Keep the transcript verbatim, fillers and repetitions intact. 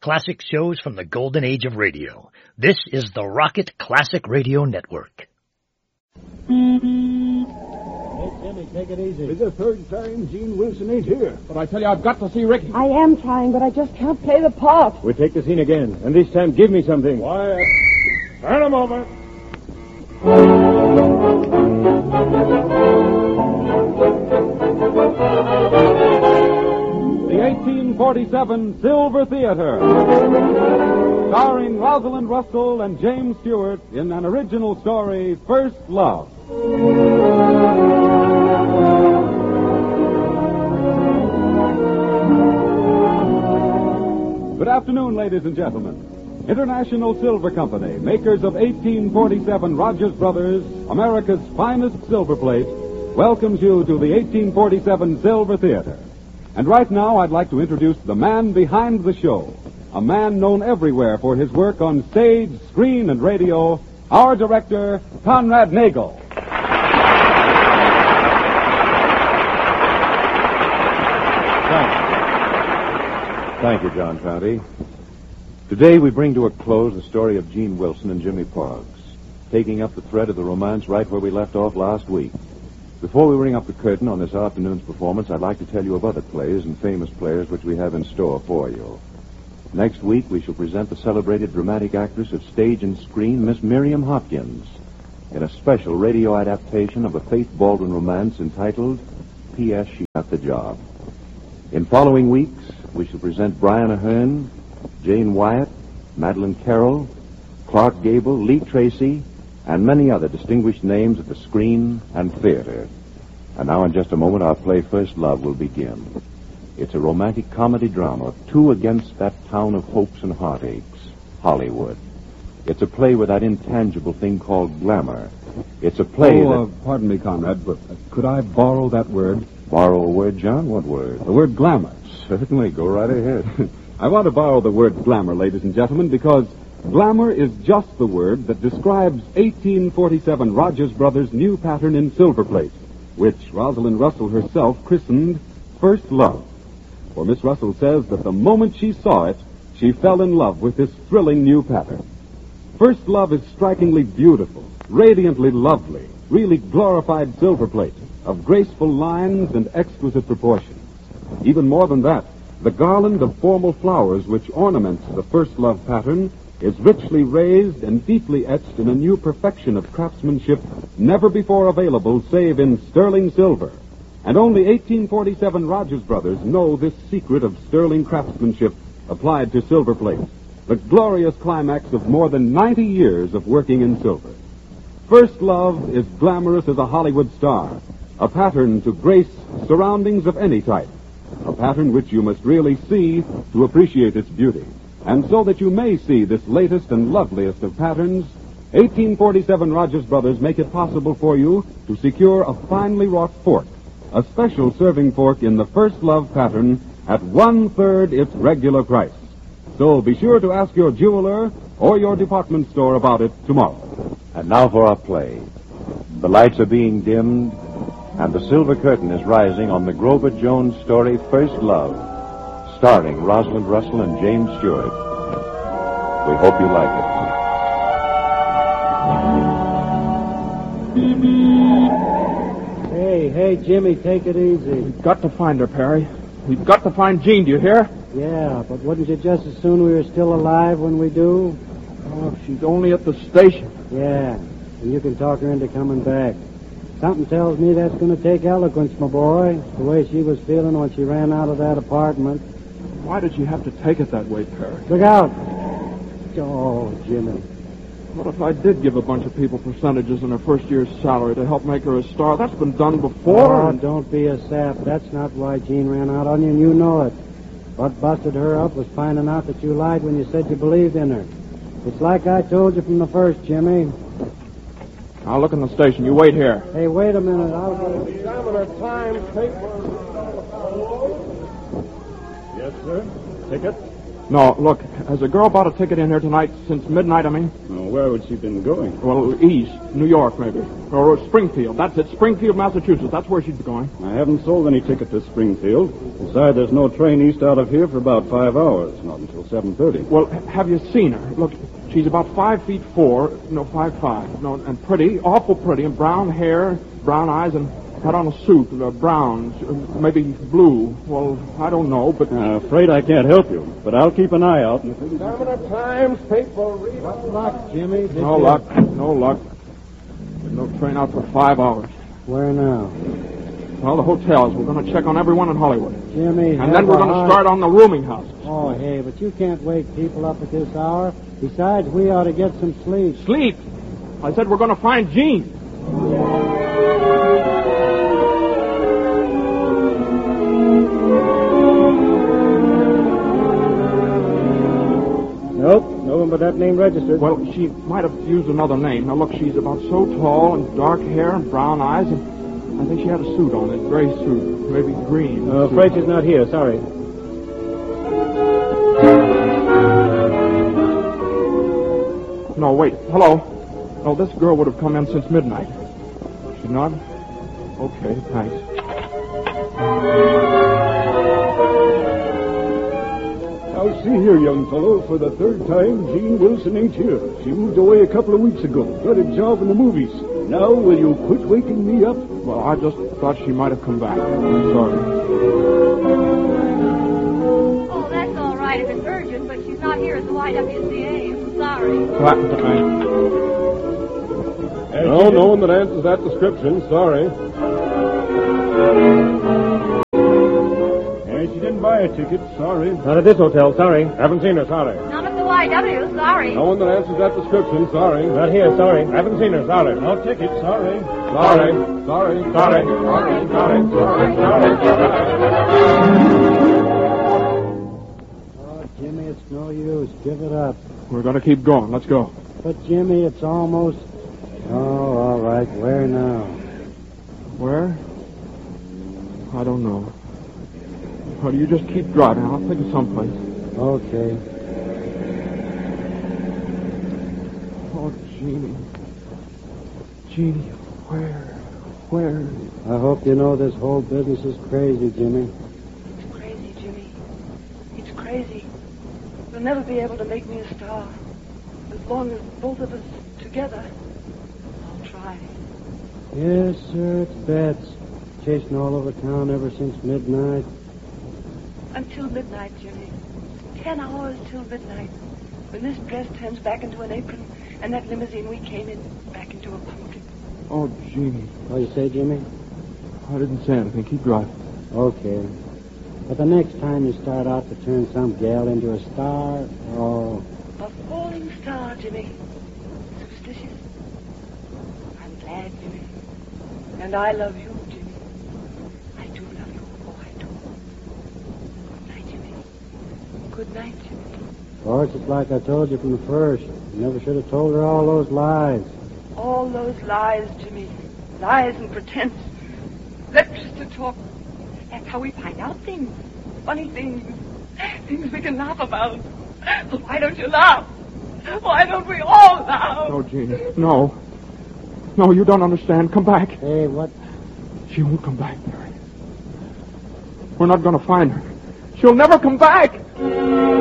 classic shows from the golden age of radio. This is the Rocket Classic Radio Network. Hey, Jimmy, take it easy. It's the third time Gene Wilson ain't here. But I tell you, I've got to see Ricky. I am trying, but I just can't play the part. We take the scene again, and this time give me something. Quiet. Turn a moment. The eighteen forty-seven Silver Theater, starring Rosalind Russell and James Stewart in an original story, First Love. Good afternoon, ladies and gentlemen. International Silver Company, makers of eighteen forty-seven Rogers Brothers, America's finest silver plate, welcomes you to the eighteen forty-seven Silver Theater. And right now, I'd like to introduce the man behind the show, a man known everywhere for his work on stage, screen, and radio, our director, Conrad Nagel. Thank, Thank you, John Conte. Today we bring to a close the story of Gene Wilson and Jimmy Poggs, taking up the thread of the romance right where we left off last week. Before we ring up the curtain on this afternoon's performance, I'd like to tell you of other plays and famous players which we have in store for you. Next week, we shall present the celebrated dramatic actress of stage and screen, Miss Miriam Hopkins, in a special radio adaptation of a Faith Baldwin romance entitled P S She Got the Job. In following weeks, we shall present Brian Ahern, Jane Wyatt, Madeline Carroll, Clark Gable, Lee Tracy, and many other distinguished names of the screen and theater. And now in just a moment, our play First Love will begin. It's a romantic comedy drama, two against that town of hopes and heartaches, Hollywood. It's a play with that intangible thing called glamour. It's a play oh, that... Uh, pardon me, Conrad, but uh, could I borrow that word? Borrow a word, John? What word? The word glamour. Certainly, go right ahead. I want to borrow the word glamour, ladies and gentlemen, because glamour is just the word that describes eighteen forty-seven Rogers Brothers' new pattern in silver plate, which Rosalind Russell herself christened First Love. For Miss Russell says that the moment she saw it, she fell in love with this thrilling new pattern. First Love is strikingly beautiful, radiantly lovely, really glorified silver plate of graceful lines and exquisite proportions. Even more than that, the garland of formal flowers which ornaments the First Love pattern is richly raised and deeply etched in a new perfection of craftsmanship never before available save in sterling silver. And only eighteen forty-seven Rogers Brothers know this secret of sterling craftsmanship applied to silver plate, the glorious climax of more than ninety years of working in silver. First Love is glamorous as a Hollywood star, a pattern to grace surroundings of any type, a pattern which you must really see to appreciate its beauty. And so that you may see this latest and loveliest of patterns, eighteen forty-seven Rogers Brothers make it possible for you to secure a finely wrought fork, a special serving fork in the First Love pattern at one-third its regular price. So be sure to ask your jeweler or your department store about it tomorrow. And now for our play. The lights are being dimmed, and the silver curtain is rising on the Grover Jones story First Love, starring Rosalind Russell and James Stewart. We hope you like it. Hey, hey, Jimmy, take it easy. We've got to find her, Perry. We've got to find Jean, do you hear? Yeah, but wouldn't you just as soon we were still alive when we do? Oh, she's only at the station. Yeah, and you can talk her into coming back. Something tells me that's going to take eloquence, my boy, the way she was feeling when she ran out of that apartment. Why did you have to take it that way, Perry? Look out. Oh, Jimmy. What if I did give a bunch of people percentages in her first year's salary to help make her a star? That's been done before. Oh, don't be a sap. That's not why Jean ran out on you, and you know it. What busted her up was finding out that you lied when you said you believed in her. It's like I told you from the first, Jimmy. I'll look in the station. You wait here. Hey, wait a minute. I'll go. Examiner Times paper. Yes, sir. Ticket? No, look, has a girl bought a ticket in here tonight since midnight, I mean? Well, where would she been going? Well, east, New York, maybe. Or Springfield. That's it, Springfield, Massachusetts. That's where she'd be going. I haven't sold any ticket to Springfield. Besides, there's no train east out of here for about five hours. Not until seven thirty. Well, have you seen her? Look, she's about five feet four, no, five five, no, and pretty, awful pretty, and brown hair, brown eyes, and had on a suit, uh, brown, uh, maybe blue. Well, I don't know, but... Uh, afraid I can't help you, but I'll keep an eye out. And if it... Terminal Times, paper, read What luck, Jimmy? Did No you- luck, no luck. There's no train out for five hours. Where now? Well, the hotels. We're going to check on everyone in Hollywood. Jimmy, And then we're going to start on the rooming houses. Oh, hey, but you can't wake people up at this hour. Besides, we ought to get some sleep. Sleep. I said we're going to find Jean. Nope, no one but that name registered. Well, she might have used another name. Now, look, she's about so tall and dark hair and brown eyes, and I think she had a suit on, a gray suit, maybe green. Uh, afraid she's not here, sorry. No, wait. Hello. Oh, this girl would have come in since midnight. She not? Okay, thanks. Now, see here, young fellow. For the third time, Jean Wilson ain't here. She moved away a couple of weeks ago. Got a job in the movies. Now, will you quit waking me up? Well, I just thought she might have come back. I'm sorry. Oh, that's all right if it's urgent, but she's not here at the Y W C A. I'm sorry. What? No, no one that answers that description. Sorry. And she didn't buy a ticket. Sorry. Not at this hotel. Sorry. Haven't seen her. Sorry. Not at the Y W. Sorry. No one that answers that description. Sorry. Not here. Sorry. Haven't seen her. Sorry. No ticket. Sorry. Sorry. Sorry. Sorry. Sorry. Sorry. Sorry. Sorry. Oh, Jimmy, it's no use. Give it up. We're going to keep going. Let's go. But, Jimmy, it's almost... Oh, all right. Where now? Where? I don't know. Well, you just keep driving. I'll think of someplace. Okay. Oh, Jeannie. Jeannie, where? Where? I hope you know this whole business is crazy, Jimmy. It's crazy, Jimmy. It's crazy. You'll never be able to make me a star. As long as both of us together. I'll try. Yes, sir, it's Bets. Chasing all over town ever since midnight. Until midnight, Jimmy. Ten hours till midnight. When this dress turns back into an apron and that limousine we came in back into a pumpkin. Oh, Jeannie. What you say, Jimmy? I didn't say anything. Keep driving. Okay. But the next time you start out to turn some gal into a star, oh... A falling star, Jimmy. Superstitious. I'm glad, Jimmy. And I love you, Jimmy. I do love you. Oh, I do. Good night, Jimmy. Good night, Jimmy. Of course, it's like I told you from the first. You never should have told her all those lies. All those lies, Jimmy. Lies and pretense. Lips to talk. That's how we find out things. Funny things. Things we can laugh about. Why don't you laugh? Why don't we all laugh? No, Jeannie. No. No, you don't understand. Come back. Hey, what? She won't come back, Mary. We're not going to find her. She'll never come back.